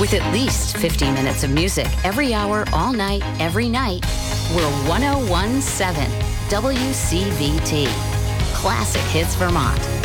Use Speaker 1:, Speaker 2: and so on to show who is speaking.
Speaker 1: With at least 50 minutes of music every hour, all night, every night, we're 1017 WCVT. Classic Hits Vermont.